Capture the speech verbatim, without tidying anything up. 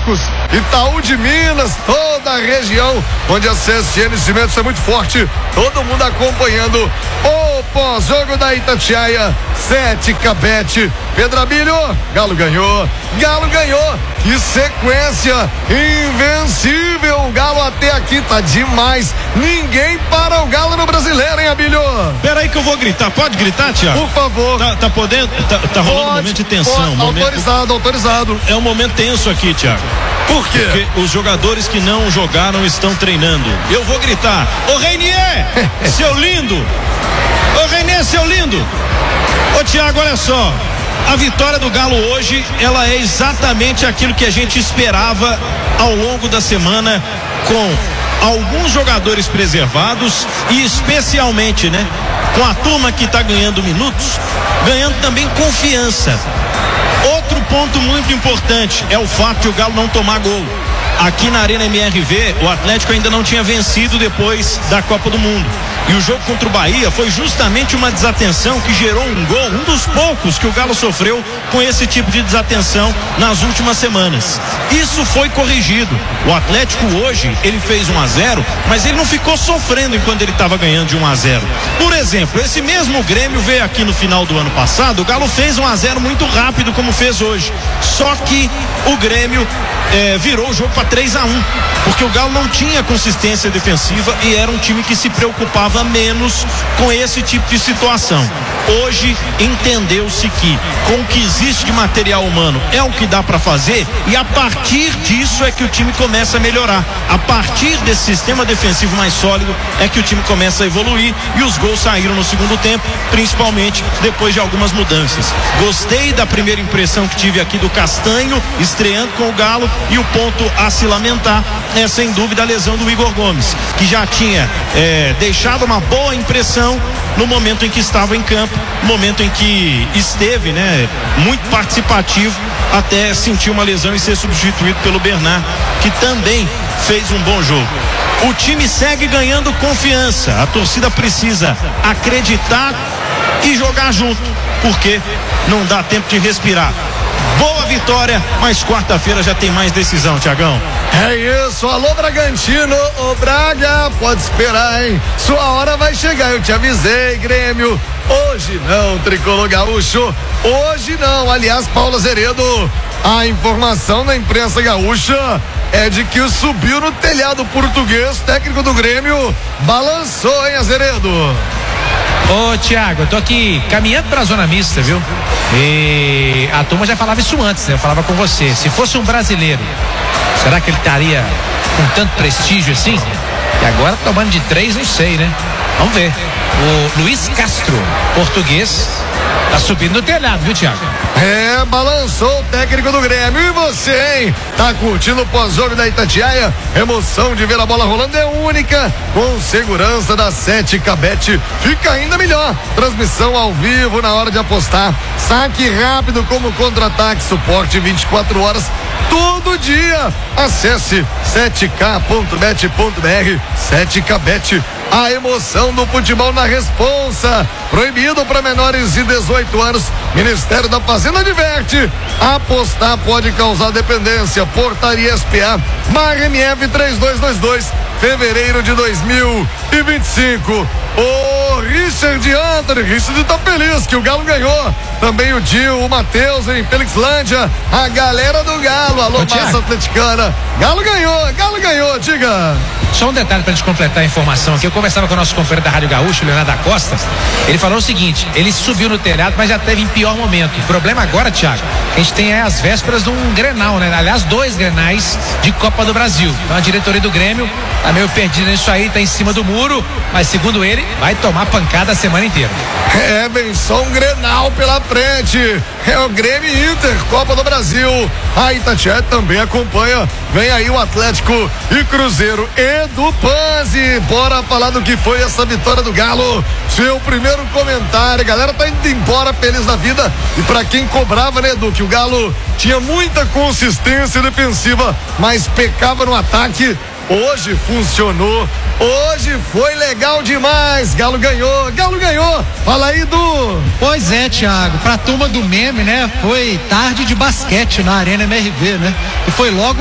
Marcos, Itaú de Minas, toda a região onde a C S N Cimentos é muito forte, todo mundo acompanhando o pós-jogo da Itatiaia, sete Cabete. Pedramilho, Galo ganhou, Galo ganhou, que sequência invencível, o Galo até aqui tá demais, ninguém para o Galo no Brasileiro, hein, Abílio? Peraí que eu vou gritar, pode gritar, Thiago? Por favor. Tá, tá podendo, tá, tá rolando um momento de tensão. Pode, momento, autorizado, autorizado. É um momento tenso aqui, Thiago. Por quê? Porque os jogadores que não jogaram estão treinando. Eu vou gritar, ô Reinier, seu lindo! Ô Reinier, seu lindo! Ô Thiago, olha só, a vitória do Galo hoje, ela é exatamente aquilo que a gente esperava ao longo da semana, com alguns jogadores preservados e especialmente, né, com a turma que está ganhando minutos, ganhando também confiança. Outro ponto muito importante é o fato de o Galo não tomar gol. Aqui na Arena M R V, o Atlético ainda não tinha vencido depois da Copa do Mundo. E o jogo contra o Bahia foi justamente uma desatenção que gerou um gol, um dos poucos que o Galo sofreu com esse tipo de desatenção nas últimas semanas. Isso foi corrigido. O Atlético hoje, ele fez um a zero, mas ele não ficou sofrendo enquanto ele estava ganhando de um a zero. Por exemplo, esse mesmo Grêmio veio aqui no final do ano passado, o Galo fez um a zero muito rápido como fez hoje. Só que o Grêmio é, virou o jogo para três a um, porque o Galo não tinha consistência defensiva e era um time que se preocupava menos com esse tipo de situação. Hoje entendeu-se que com o que existe de material humano é o que dá para fazer, e a partir disso é que o time começa a melhorar. A partir desse sistema defensivo mais sólido é que o time começa a evoluir, e os gols saíram no segundo tempo, principalmente depois de algumas mudanças. Gostei da primeira impressão que tive aqui do Castanho estreando com o Galo, e o ponto a se lamentar é sem dúvida a lesão do Igor Gomes, que já tinha é, deixado uma boa impressão no momento em que estava em campo, no momento em que esteve, né, muito participativo, até sentir uma lesão e ser substituído pelo Bernard, que também fez um bom jogo. O time segue ganhando confiança, a torcida precisa acreditar e jogar junto, porque não dá tempo de respirar. Boa vitória, mas quarta-feira já tem mais decisão, Thiagão. É isso, alô Bragantino, ô Braga, pode esperar, hein? Sua hora vai chegar, eu te avisei, Grêmio. Hoje não, Tricolor Gaúcho, hoje não. Aliás, Paulo Azeredo, a informação da imprensa gaúcha é de que subiu no telhado português, técnico do Grêmio, balançou, hein, Azeredo? Ô Thiago, eu tô aqui caminhando pra zona mista, viu? E a turma já falava isso antes, né? Eu falava com você, se fosse um brasileiro, será que ele estaria com tanto prestígio assim? E agora tomando de três, não sei, né? Vamos ver. O Luiz Castro, português, tá subindo no telhado, viu, Thiago? É, balançou o técnico do Grêmio. E você, hein? Tá curtindo o pós-jogo da Itatiaia? Emoção de ver a bola rolando é única. Com segurança da sete Cabete, fica ainda melhor. Transmissão ao vivo na hora de apostar. Saque rápido como contra-ataque, suporte vinte e quatro horas, todo dia. Acesse sete k ponto bet ponto b r. sete Cabete, a emoção do futebol na responsa. Proibido para menores de dezoito anos. Ministério da Fazenda adverte: apostar pode causar dependência. Portaria S P A barra M F três dois dois dois, fevereiro de dois mil e vinte e cinco. O Richard Anthony, Richard tá feliz que o Galo ganhou. Também o Dio, o Matheus em Felixlândia, a galera do Galo. Alô, massa atleticana. Galo ganhou, Galo ganhou, diga. Só um detalhe pra gente completar a informação aqui. Eu conversava com o nosso companheiro da Rádio Gaúcho, Leonardo da Costa. Ele falou o seguinte: ele subiu no telhado, mas já teve em pior momento. O problema agora, Thiago, a gente tem as vésperas de um Grenal, né? Aliás, dois Grenais de Copa do Brasil. Então a diretoria do Grêmio tá meio perdida nisso aí, tá em cima do muro, mas segundo ele, vai tomar pancada a semana inteira. É, vem só um Grenal pela frente. É o Grêmio e Inter, Copa do Brasil. A Itatiaia também acompanha. Vem aí o Atlético e Cruzeiro. Edu Panzi, bora falar do que foi essa vitória do Galo. Seu primeiro comentário. A galera tá indo embora feliz da vida. E pra quem cobrava, né, Edu, que o Galo tinha muita consistência defensiva, mas pecava no ataque. Hoje funcionou, hoje foi legal demais. Galo ganhou, Galo ganhou. Fala aí, Du. Pois é, Thiago, pra turma do meme, né? Foi tarde de basquete na Arena M R V, né? E foi logo